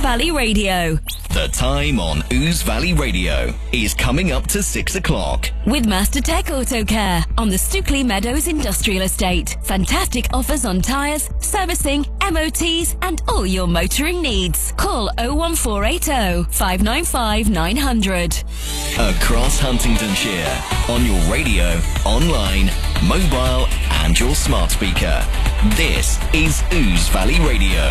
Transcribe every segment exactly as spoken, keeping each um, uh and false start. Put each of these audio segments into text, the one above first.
Valley Radio. The time on Ouse Valley Radio is coming up to six o'clock. With Master Tech Auto Care on the Stookley Meadows Industrial Estate. Fantastic offers on tyres, servicing, M O Ts and all your motoring needs. Call oh one four eight oh, five nine five, nine hundred. Across Huntingdonshire, on your radio, online, mobile and your smart speaker. This is Ouse Valley Radio.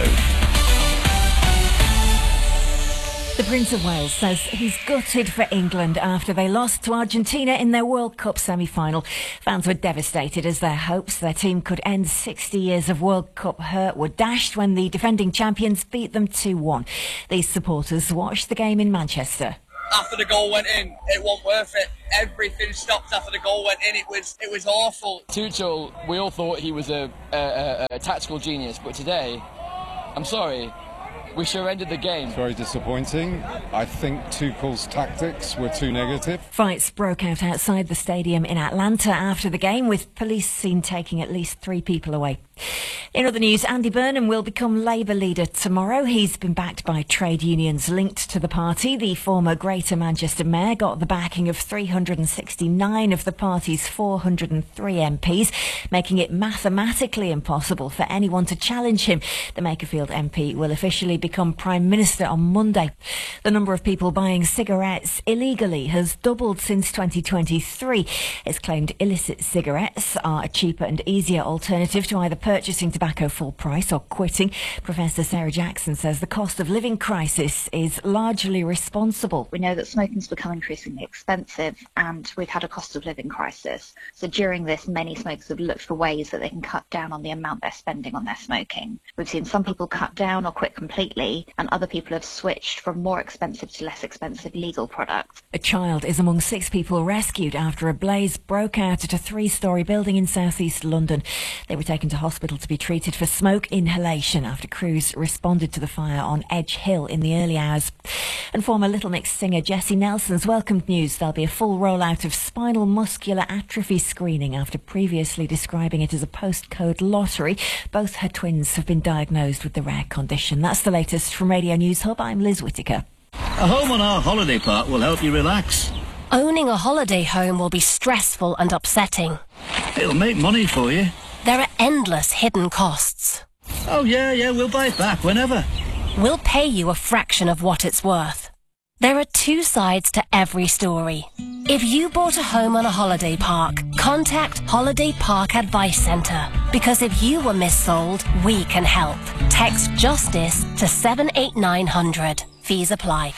The Prince of Wales says he's gutted for England after they lost to Argentina in their World Cup semi-final. Fans were devastated as their hopes their team could end sixty years of World Cup hurt were dashed when the defending champions beat them two one. These supporters watched the game in Manchester. After the goal went in, it wasn't worth it. Everything stopped after the goal went in. It was it was awful. Tuchel, we all thought he was a, a, a, a tactical genius, but today, I'm sorry, we surrendered the game. Very disappointing. I think Tuchel's tactics were too negative. Fights broke out outside the stadium in Atlanta after the game, with police seen taking at least three people away. In other news, Andy Burnham will become Labour leader tomorrow. He's been backed by trade unions linked to the party. The former Greater Manchester mayor got the backing of three hundred sixty-nine of the party's four hundred three M Ps, making it mathematically impossible for anyone to challenge him. The Makerfield M P will officially become Prime Minister on Monday. The number of people buying cigarettes illegally has doubled since twenty twenty-three. It's claimed illicit cigarettes are a cheaper and easier alternative to either purchasing tobacco full price or quitting. Professor Sarah Jackson says the cost of living crisis is largely responsible. We know that smoking's become increasingly expensive and we've had a cost of living crisis. So during this, many smokers have looked for ways that they can cut down on the amount they're spending on their smoking. We've seen some people cut down or quit completely, and other people have switched from more expensive to less expensive legal products. A child is among six people rescued after a blaze broke out at a three-storey building in south-east London. They were taken to hospital to be treated for smoke inhalation after crews responded to the fire on Edge Hill in the early hours. And former Little Mix singer Jessie Nelson's welcomed news there'll be a full rollout of spinal muscular atrophy screening after previously describing it as a postcode lottery. Both her twins have been diagnosed with the rare condition. That's the latest from Radio News Hub. I'm Liz Whittaker. A home on our holiday park will help you relax. Owning a holiday home will be stressful and upsetting. It'll make money for you. There are endless hidden costs. Oh yeah, yeah, we'll buy it back whenever. We'll pay you a fraction of what it's worth. There are two sides to every story. If you bought a home on a holiday park, contact Holiday Park Advice Centre. Because if you were missold, we can help. Text JUSTICE to seven eight nine hundred. Fees apply.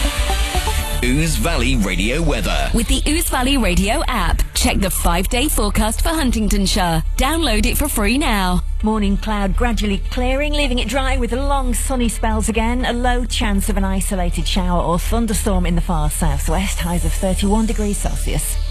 Ouse Valley Radio weather. With the Ouse Valley Radio app, check the five-day forecast for Huntingdonshire. Download it for free now. Morning cloud gradually clearing, leaving it dry with long sunny spells again. A low chance of an isolated shower or thunderstorm in the far southwest. Highs of thirty-one degrees Celsius.